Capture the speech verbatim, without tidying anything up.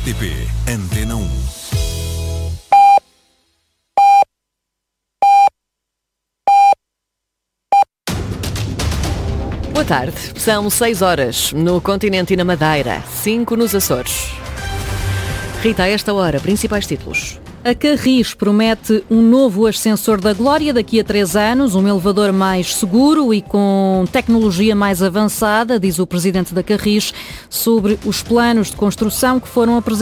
R T P Antena um. Boa tarde, são seis horas no continente e na Madeira, cinco nos Açores. Rita, a esta hora, principais títulos. A Carris promete um novo ascensor da Glória daqui a três anos, um elevador mais seguro e com tecnologia mais avançada, diz o presidente da Carris, sobre os planos de construção que foram apresentados